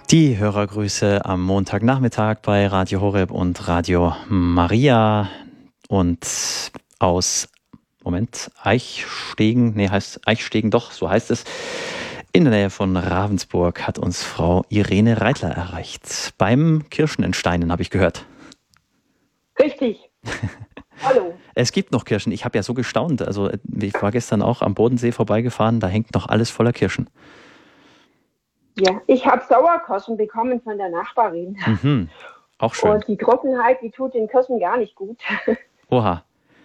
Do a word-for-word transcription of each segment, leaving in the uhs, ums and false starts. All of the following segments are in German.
Die Hörergrüße am Montagnachmittag bei Radio Horeb und Radio Maria und aus, Moment, Eichstegen, nee, heißt Eichstegen, doch, so heißt es. In der Nähe von Ravensburg hat uns Frau Irene Reitler erreicht. Beim Kirschenentsteinen, habe ich gehört. Richtig. Hallo. Es gibt noch Kirschen. Ich habe ja so gestaunt. Also ich war gestern auch am Bodensee vorbeigefahren. Da hängt noch alles voller Kirschen. Ja, ich habe Sauerkirschen bekommen von der Nachbarin. Mhm. Auch schön. Und die Trockenheit, die tut den Kirschen gar nicht gut. Oha.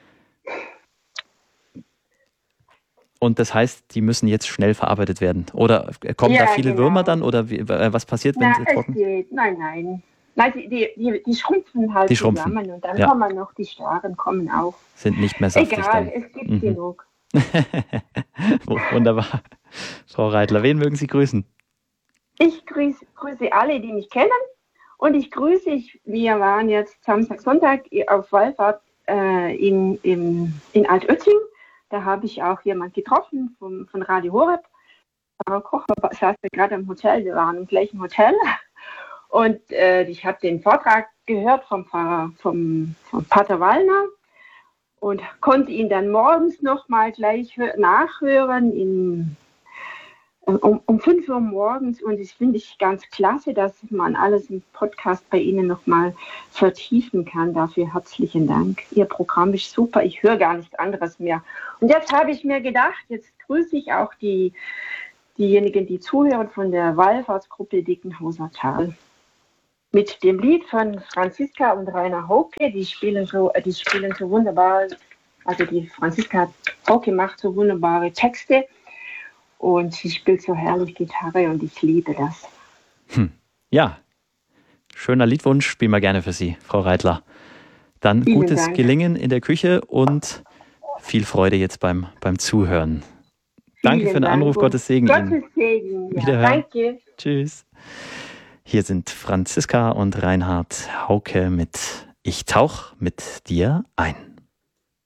Und das heißt, die müssen jetzt schnell verarbeitet werden? Oder kommen Ja, da viele genau. Würmer dann? Oder wie, was passiert, wenn Na, sie es trocken? geht. Nein, nein. Nein, die, die, die, die schrumpfen halt Die schrumpfen. zusammen und dann Ja. kommen noch die Starren kommen auch. Sind nicht mehr saftig Egal, dann. es gibt Mhm. genug. Wunderbar. Frau Reitler, wen mögen Sie grüßen? Ich grüße, grüße alle, die mich kennen. Und ich grüße, ich, wir waren jetzt Samstag, Sonntag auf Wallfahrt äh, in, in, in Altötting. Da habe ich auch jemanden getroffen vom, von Radio Horeb. Frau Koch saß gerade im Hotel, wir waren im gleichen Hotel. Und äh, ich habe den Vortrag gehört vom, vom, vom Pater Wallner und konnte ihn dann morgens nochmal gleich nachhören in, um, um fünf Uhr morgens. Und das finde ich ganz klasse, dass man alles im Podcast bei Ihnen nochmal vertiefen kann. Dafür herzlichen Dank. Ihr Programm ist super, ich höre gar nichts anderes mehr. Und jetzt habe ich mir gedacht, jetzt grüße ich auch die, diejenigen, die zuhören von der Wallfahrtsgruppe Dickenhauser Tal. Mit dem Lied von Franziska und Rainer Hauke, die spielen so, die spielen so wunderbar, also die Franziska Hauke macht so wunderbare Texte und sie spielt so herrlich Gitarre und ich liebe das. Hm. Ja, schöner Liedwunsch, spielen wir gerne für Sie, Frau Reitler. Dann Vielen gutes Dank. Gelingen in der Küche und viel Freude jetzt beim, beim Zuhören. Danke Vielen für den Dank Anruf, und Gottes Segen Ihnen. Gottes Segen. Ja, Wiederhören. danke. Tschüss. Hier sind Franziska und Reinhard Hauke mit Ich tauch mit dir ein.